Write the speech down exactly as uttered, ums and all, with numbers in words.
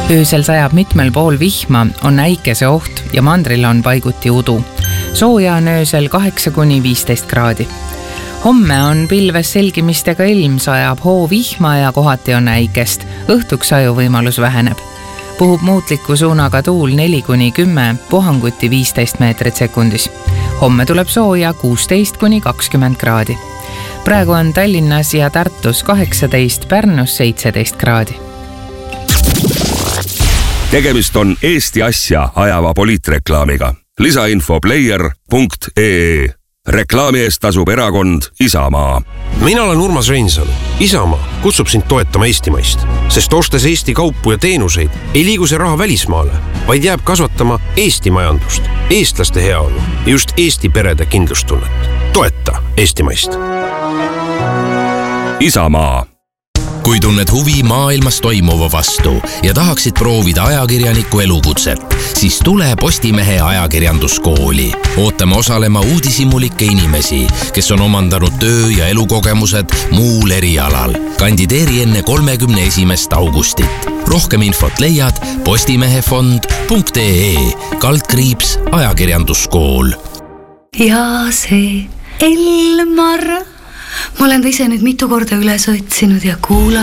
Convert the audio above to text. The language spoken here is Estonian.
Öösel sajab mitmel pool vihma, on äikese oht ja mandril on paiguti udu. Sooja on öösel kaheksa kuni viisteist kraadi. Homme on pilves selgimistega ilm, sajab hoo vihma ja kohati on äikest. Õhtuks ajuvõimalus väheneb. Puhub muutliku suunaga tuul neli kuni kümme, puhanguti viisteist meetrit sekundis. Homme tuleb sooja kuusteist kuni kakskümmend kraadi. Praegu on Tallinnas ja Tartus kaheksateist, Pärnus seitseteist kraadi. Tegemist on Eesti asja ajava poliitreklaamiga. Lisainfo player punkt ee. Reklaami eest tasub erakond Isamaa. Mina olen Urmas Reinsalu. Isamaa kutsub sind toetama Eestimaist, sest ostes Eesti kaupu ja teenuseid ei liigu see raha välismaale, vaid jääb kasvatama Eesti majandust, eestlaste heaolu ja just Eesti perede kindlustunnet. Toeta Eestimaist. Isamaa. Kui tunned huvi maailmas toimuva vastu ja tahaksid proovida ajakirjaniku elukutset, siis tule Postimehe ajakirjanduskooli. Ootame osalema uudishimulikke inimesi, kes on omandanud töö- ja elukogemused muul erialal. Kandideeri enne kolmekümne esimest augustit. Rohkem infot leiad postimehefond punkt ee, kaldkriips ajakirjanduskool. Ja see Elmar... Ma olen ta ise nüüd mitu korda üles otsinud ja kuulanud.